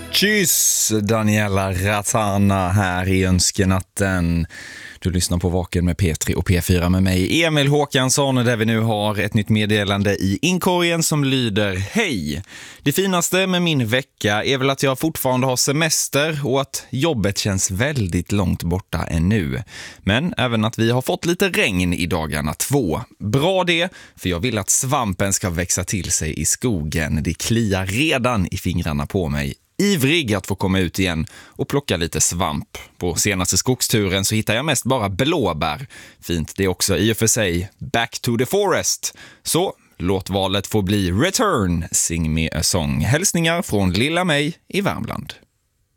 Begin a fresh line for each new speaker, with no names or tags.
Tjus, Daniela Ratana här i Önskenatten. Du lyssnar på Vaken med P3 och P4 med mig, Emil Håkansson, där vi nu har ett nytt meddelande i inkorgen som lyder: Hej! Det finaste med min vecka är väl att jag fortfarande har semester och att jobbet känns väldigt långt borta ännu. Men även att vi har fått lite regn i dagarna 2. Bra det, för jag vill att svampen ska växa till sig i skogen. Det kliar redan i fingrarna på mig. Ivrig att få komma ut igen och plocka lite svamp. På senaste skogsturen så hittar jag mest bara blåbär. Fint det är också i och för sig. Back to the forest. Så låt valet få bli Return, Sing me a song. Hälsningar från lilla mig i Värmland.